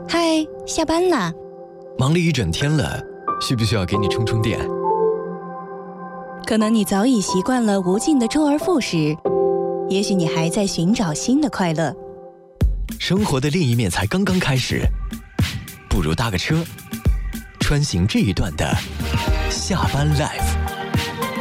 嗨，下班啦。 忙了一整天了，需不需要给你充充电？ 可能你早已习惯了无尽的周而复始，也许你还在寻找新的快乐。 生活的另一面才刚刚开始，不如搭个车，穿行这一段的下班 life。